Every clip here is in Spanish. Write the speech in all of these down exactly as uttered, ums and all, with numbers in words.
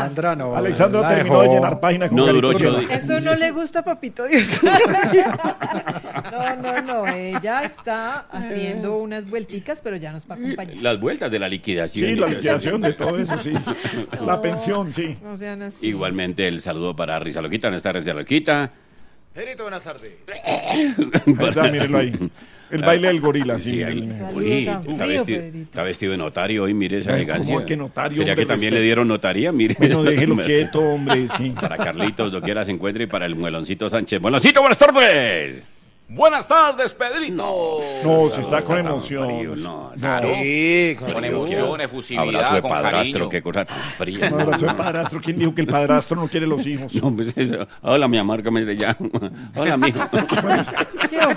Alexandra no. Alexandra la terminó de dejó. llenar página con No Carito duró ocho Rivera. días. Eso no le gusta a Papito Dios. No, no, no. Ella está haciendo unas vuelticas, pero ya nos va a acompañar. Las vueltas de la liquidación. Sí, la liquidación de todo eso, sí. La No. pensión, sí. No sean así. Igualmente el saludo para Risa Loquita, nuestra Risa Loquita. Gerito, buenas tardes. Ahí está, mírenlo ahí. El baile del gorila, sí. Sí, ahí. el- Saludo Uy, tan está, frío, vestido, Pedrito. está vestido de notario hoy, mire esa Ay, elegancia. ¿cómo que notario, ¿Sería hombre? que también Respeto. le dieron notaría? Mire. Bueno, déjelo quieto, hombre, sí. Para Carlitos, doquiera se encuentre, y para el Mueloncito Sánchez. ¡Mueloncito, buenas tardes! Buenas tardes, Pedrito. No, se está con tan emoción. frío, no, Claro. Sí, con Frío. emoción, efusividad, Abrazo de con padrastro, cariño. qué cosa tan fría. Un abrazo de padrastro. ¿Quién dijo que el padrastro no quiere los hijos? No, pues eso. Hola, mi amor, ¿cómo se llama? Hola, mijo. ¿Qué hubo?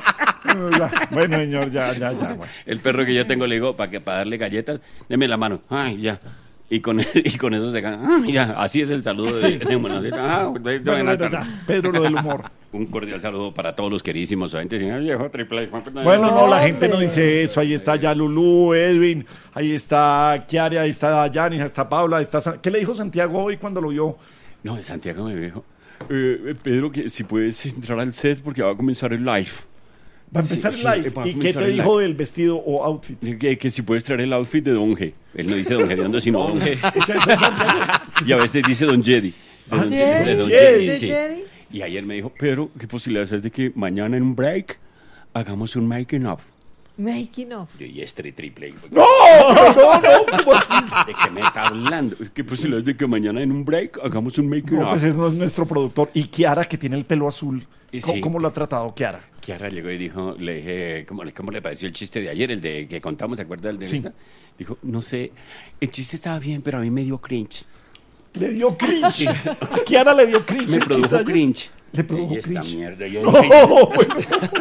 Ya, bueno, señor, ya, ya, ya. Bueno. El perro que yo tengo le digo, para que para darle galletas, deme la mano. Ay, ya. Y con, y con eso se gana. Ay, ya. Así es el saludo de, de Mueloncito. Ah, buenas Bueno, bueno, tardes. ya. Pedro, lo del humor. Un cordial saludo para todos los queridísimos oyentes. Señor viejo triple. Bueno, no, la No, gente no hombre. dice eso. Ahí está ya Lulú, Edwin, ahí está Kiara, ahí está Yanis, ahí está Paula, ahí está... San- ¿Qué le dijo Santiago hoy cuando lo vio? No, Santiago me dijo, eh, eh, Pedro, que si puedes entrar al set porque va a comenzar el live. Va a empezar Sí, el sí, live. va a ¿Y qué comenzar te el dijo live. del vestido o outfit? Que, que si puedes traer el outfit de Don G. Él no dice Don Gediondo, sino Don G. Eso es Santiago. Y a veces dice Don Jedi. De Don, ¿Jedi? de Don Jedi, Jedi, sí. Jedi? Y ayer me dijo, pero ¿qué posibilidades es de que mañana en un break hagamos un making of? Making of. Yo, y este triple. ¡No! ¡No, no! ¿Cómo así? ¿De qué me está hablando? ¿Qué posibilidades de que mañana en un break hagamos un making No, of? pues ese no es nuestro productor. Y Kiara, que tiene el pelo azul. Y ¿Cómo, sí. cómo lo ha tratado Kiara? Kiara llegó y dijo, le dije, ¿cómo, le- ¿cómo le pareció el chiste de ayer, el de que contamos, ¿te acuerdas del de Sí. esta? Dijo, no sé, el chiste estaba bien, pero a mí me dio cringe. Le dio cringe. A Kiara le dio cringe. Me el chiste produjo ayer. cringe. Le produjo y esta cringe. mierda, yo No, dije, bueno.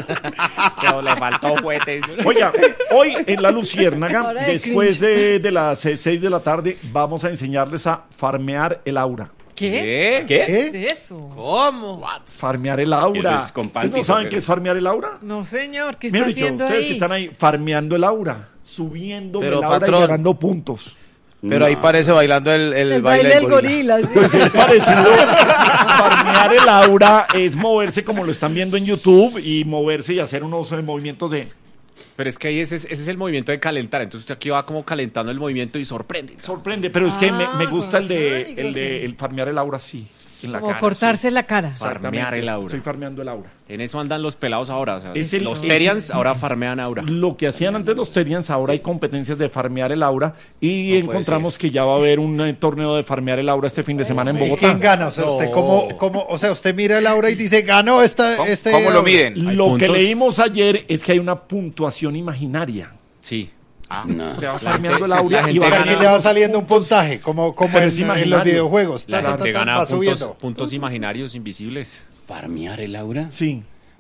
Pero le faltó juguete. Oiga, hoy en La Luciérnaga, Hora de después de, de las seis de la tarde, vamos a enseñarles a farmear el aura. ¿Qué? ¿Qué? ¿Qué es eso? ¿Cómo? Farmear el aura. Eso es con ¿Ustedes no pántico, saben pero- qué es farmear el aura? No, señor, ¿qué está Mira, dicho, haciendo ustedes ahí? que están ahí farmeando el aura, subiendo Pero, el aura patrón. y ganando puntos. Pero ahí no. parece bailando el, el, El baile, baile del gorila. gorila, sí. Pues es parecido. Farmear el aura es moverse como lo están viendo en YouTube y moverse y hacer unos eh, movimientos de... Pero es que ahí ese, es- ese es el movimiento de calentar. Entonces usted aquí va como calentando el movimiento y sorprende. Sorprende, pero es que me, me Ah, gusta el de, con el de razón. el farmear el aura, sí. En la Como cara, cortarse sí. la cara. Exactamente. Farmear el aura. Estoy farmeando el aura. En eso andan los pelados ahora. O sea, Es el- los es- Terians ahora farmean aura. Lo que hacían antes los Terians, ahora hay competencias de farmear el aura y encontramos que ya va a haber un eh, torneo de farmear el aura este fin de semana en ¿Y Bogotá. quién gana? O sea, usted cómo, cómo, o sea, usted mira el aura y dice, ganó esta, ¿Cómo, este. cómo lo aura". miden? ¿Hay Lo que puntos? leímos ayer es que hay una puntuación imaginaria. Sí. No. Se va La farmeando gente- el aura la y gente va Pero gana- aquí le va saliendo un puntaje, como, como Pero en, es en los imaginario. videojuegos. La Ta, ta, gente ta, ta, gana va puntos, subiendo. puntos imaginarios invisibles. ¿Farmear el aura? Sí.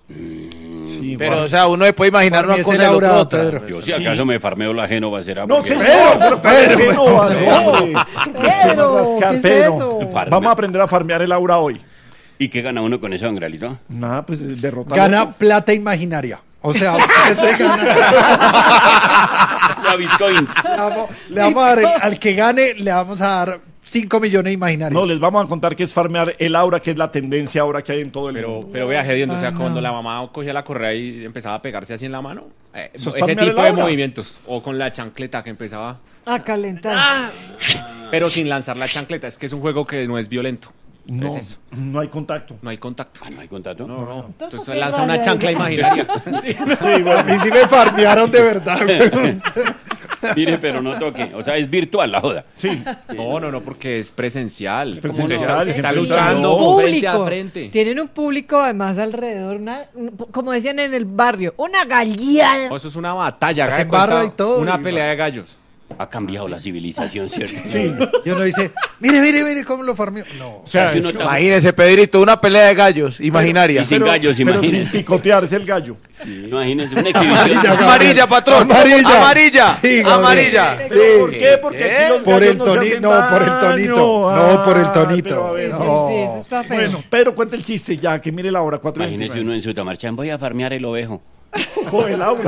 Mm. Sí, Pero, guau. o sea, uno se puede imaginar una Farmees cosa el y el otro aura, otra. Pedro. Yo, si acaso me farmeo la Génova, será No, porque... señor, pero Pedro, ¿qué no vas, hombre? Pedro, Rascar, ¿qué es Pedro. eso? Farme- Vamos a aprender a farmear el aura hoy. ¿Y qué gana uno con eso, Angralito? Nada, pues derrotar. Gana plata imaginaria. O sea, usted se gana. La Bitcoins. Le vamos, le vamos a dar, el- al que gane, le vamos a dar cinco millones imaginarios. No, les vamos a contar qué es farmear el aura, que es la tendencia ahora que hay en todo el Pero, mundo. pero vea, Gediondo, o sea, Ah, cuando no. la mamá cogía la correa y empezaba a pegarse así en la mano. eh, Eso es ese farmear tipo el de aura. movimientos. O con la chancleta que empezaba. A calentar. Pero sin lanzar la chancleta. Es que es un juego que no es violento. No, Es eso. no hay contacto. No hay contacto. Ah, ¿no hay contacto? No, no. Entonces qué usted lanza una raya, chancla ya. imaginaria. Sí. Sí, bueno. A mí sí me farmearon de verdad. güey. Mire, pero no toque. O sea, es virtual la joda. Sí. No, no, no, porque es presencial. presencial, Usted está, es está en luchando público. frente a frente. Tienen un público además alrededor, una, un- como decían en el barrio, una galliada. No, eso es una batalla. haga Se de cuenta, embarra y todo, Una y- pelea de gallos. Ha cambiado la civilización, ¿cierto? Sí. Y uno dice, mire, mire, mire cómo lo farmeó. No. O sea, Si es- uno está- Imagínese, Pedrito, una pelea de gallos imaginaria. Y sin gallos, pero sin imagínese. picotearse el gallo. Imagínese una exhibición. Gabriel. Amarilla, patrón. Amarilla. Amarilla. Sí, Gabriel. Amarilla. Sí. ¿Pero por qué? Porque aquí los Por gallos el no se toni- hacen no, por el tonito. daño. No, por el Ah, tonito. pero a ver, Sí, No. sí, eso está feo. Bueno, Pedro, cuenta el chiste ya, que mire la hora, cuatro y Imagínese veintinueve. uno en su tamarchán, voy a farmear el ovejo. ovejo del aura.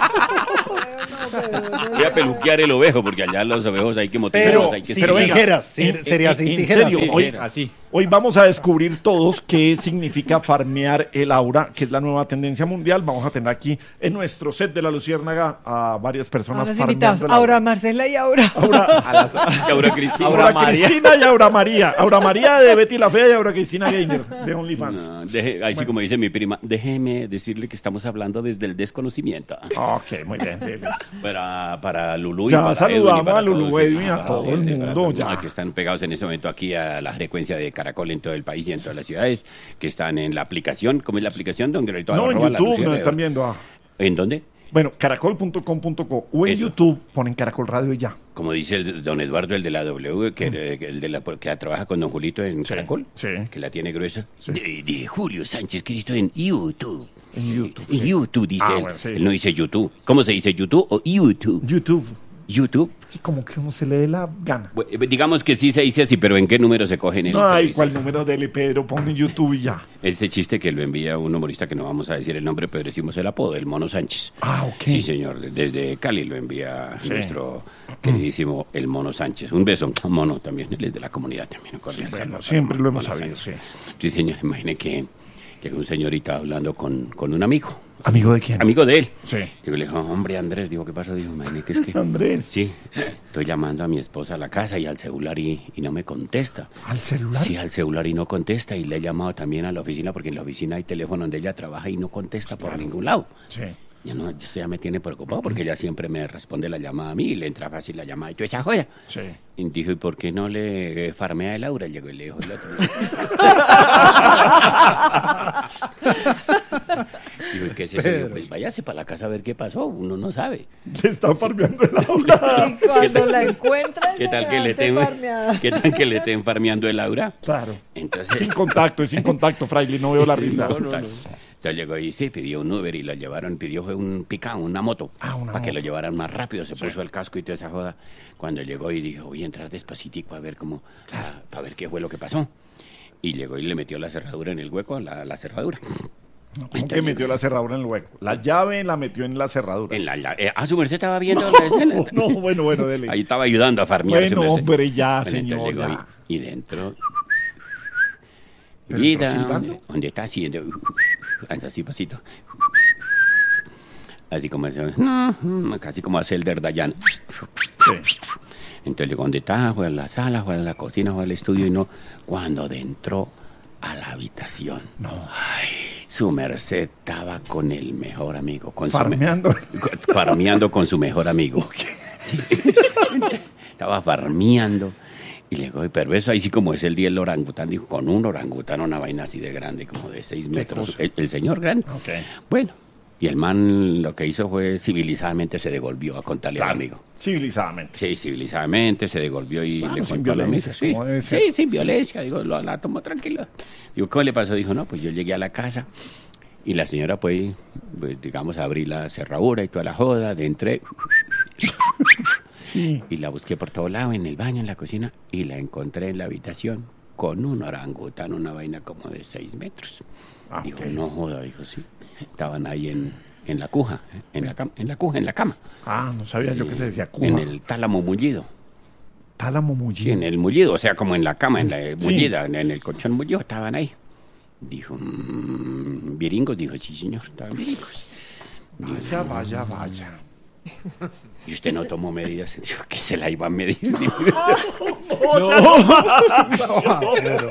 Voy a peluquear el ovejo, porque allá los ovejos hay que motivarlos, Pero hay que sin pero venga, tijeras, sin- en- sería en- sin en tijeras. serio, ¿sí? hoy, Así. hoy vamos a descubrir todos qué significa farmear el aura, que es la nueva tendencia mundial. Vamos a tener aquí en nuestro set de la Luciérnaga a varias personas Ahora farmeando invitados, el Aura aura. Marcela y Aura. Aura, A las- Aura Cristina. Aura Aura María. Cristina y Aura María. Aura María de Betty la Fea y Aura Cristina Gainer de OnlyFans. No, deje- ahí sí, como dice mi prima, déjeme decirle que estamos hablando desde el desconocimiento. Ok, muy bien. Delis. Para, para Lulú y Ya para saludamos Edwin y para a Lulú, todos, Edwin, a para todo todos, el para mundo, todos, ya. que están pegados en este momento aquí a la frecuencia de Caracol en todo el país y en todas las ciudades, que están en la aplicación. ¿Cómo es la aplicación, don Gregorio? No, en Arroba la YouTube Luciérnaga. nos están viendo. ah. ¿En dónde? Bueno, caracol punto com punto co o en Eso. YouTube ponen Caracol Radio y ya. Como dice el don Eduardo, el de la W, que, que el de la, que trabaja con don Julito en Caracol, sí. que la tiene gruesa. Sí. De, de Julio Sánchez Cristo en YouTube. En YouTube. En sí. YouTube dice Ah, él. bueno, sí, Él sí. no dice YouTube. ¿Cómo se dice YouTube o YouTube? YouTube. YouTube. Sí, como que uno se le dé la gana. Bu- eh, Digamos que sí se dice así, pero ¿en qué número se coge en el No hay televisor? cuál número dele, Pedro, pon en YouTube y ya. Este chiste que lo envía un humorista que no vamos a decir el nombre, pero decimos el apodo, el Mono Sánchez. Ah, ok. Sí, señor. Desde Cali lo envía Sí. nuestro queridísimo el Mono Sánchez. Un beso, Mono también, él es de la comunidad también. un cordial Bueno, saludo para siempre lo Mono hemos sabido, Sánchez. sí. Sí, señor. Imagine que llegó un señorita hablando con, con un amigo. ¿Amigo de quién? Amigo de él. Sí. Digo, le dijo, hombre, Andrés, digo, ¿qué pasó? Dijo, imagine que es que... Andrés. Sí, estoy llamando a mi esposa a la casa y al celular y, y no me contesta. ¿Al celular? Sí, al celular y no contesta. Y le he llamado también a la oficina porque en la oficina hay teléfono donde ella trabaja y no contesta por ningún lado. Sí. Ya no, eso ya me tiene preocupado porque ella siempre me responde la llamada a mí y le entra fácil la llamada y yo esa joya. Sí. Y dijo, ¿y por qué no le eh, farmea el aura? Llegó y le dijo el otro. Dijo, ¿y qué es eso? Digo, pues váyase para la casa a ver qué pasó, uno no sabe. Le están farmeando el aura. Y cuando la encuentran, ¿Qué tal que le estén estén, ¿qué tal que le estén farmeando el aura? Claro. Entonces, Sin contacto, es sin contacto, Fraile, no veo la risa. Entonces llegó y sí, pidió un Uber y la llevaron, pidió fue un picán, una moto, Ah, una para que moto. lo llevaran más rápido, se puso el casco y toda esa joda. Cuando llegó y dijo, voy a entrar despacitico a ver cómo, para ver qué fue lo que pasó. Y llegó y le metió la cerradura en el hueco, la, la cerradura. ¿Cómo que metió la cerradura en el hueco? La llave la metió en la cerradura. En la, la- eh, ah, su merced estaba viendo la escena. No, bueno, bueno, dele. Ahí estaba ayudando a farmear su Bueno, merced. hombre, ya, Bueno, entonces señor, llegó ya. Y, y dentro... ¿Pero Vida, entró silbando? donde, donde está haciendo... Anda así pasito. Así como hace... Casi como hace el Dayan. Sí. Entonces llegó donde está, fue a la sala, fue a la cocina, fue al estudio y no... Cuando entró a la habitación... No. Ay, su merced estaba con el mejor amigo. Con su me- Farmeando. con- farmeando con su mejor amigo. Sí. Estaba farmeando. Y le digo, pero eso ahí sí como es el día del orangután, dijo, con un orangután, una vaina así de grande, como de seis metros. El, el señor grande. Ok. Bueno, y el man lo que hizo fue civilizadamente se devolvió a contarle Claro. al amigo. Civilizadamente. Sí, civilizadamente se devolvió y Claro, le sin contó al amigo. violencia, Sí, como debe ser. sí, sin Sí. violencia. Digo, lo, la tomó tranquila. Digo, ¿cómo le pasó? Dijo, no, pues yo llegué a la casa y la señora, pues, pues digamos, abrí la cerradura y toda la joda, de entré. Sí. Y la busqué por todo lado, en el baño, en la cocina, y la encontré en la habitación con un orangután, una vaina como de seis metros. Ah, Dijo, ok. no joda, dijo, sí. Estaban ahí en, en la cuja, ¿eh? en la cama, en la cuja, en la cama. Ah, no sabía yo que se decía cuja. En el tálamo mullido. Tálamo Sí, mullido. en el mullido, o sea, como en la cama, en la eh, Sí. mullida, en, en el colchón mullido, estaban ahí. Dijo, mmm, viringos, dijo, sí, señor, estaban viringos. Vaya, vaya, vaya. Y usted no tomó medidas, dijo que se la iba a medir. Sí. No, Pedro.